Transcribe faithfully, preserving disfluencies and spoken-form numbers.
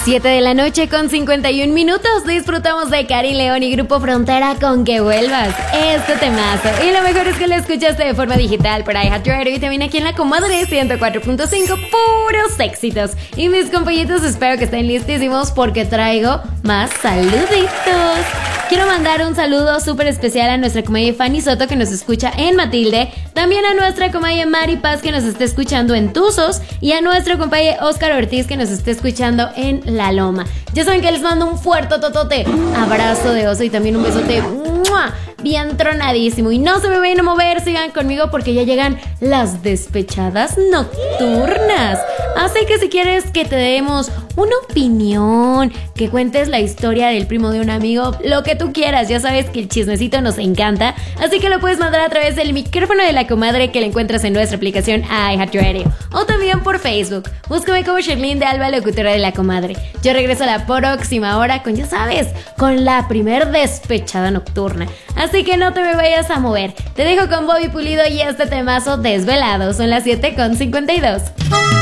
siete de la noche con cincuenta y un minutos. Disfrutamos de Karin León y Grupo Frontera con Que Vuelvas. Este temazo. Y lo mejor es que lo escuchaste de forma digital por iHeartRadio y también aquí en La Comadre ciento cuatro punto cinco. Puros éxitos. Y mis compañitos, espero que estén listísimos porque traigo más saluditos. Quiero mandar un saludo súper especial a nuestra comadre Fanny Soto, que nos escucha en Matilde. También a nuestra comadre Mari Paz, que nos está escuchando en Tuzos. Y a nuestro compañero Oscar Ortiz, que nos está escuchando en La Loma. Ya saben que les mando un fuerte totote abrazo de oso y también un besote ¡mua! Bien tronadísimo. Y no se me vayan a mover, sigan conmigo porque ya llegan las despechadas nocturnas. Así que si quieres que te demos una opinión, que cuentes la historia del primo de un amigo, lo que tú quieras, ya sabes que el chismecito nos encanta. Así que lo puedes mandar a través del micrófono de La Comadre, que la encuentras en nuestra aplicación iHeartRadio, o también por Facebook. Búscame como Sherlyn de Alba, locutora de La Comadre. Yo regreso a la próxima hora con, ya sabes, con la primer despechada nocturna. Así que no te me vayas a mover. Te dejo con Bobby Pulido y este temazo Desvelado. Son las siete con cincuenta y dos.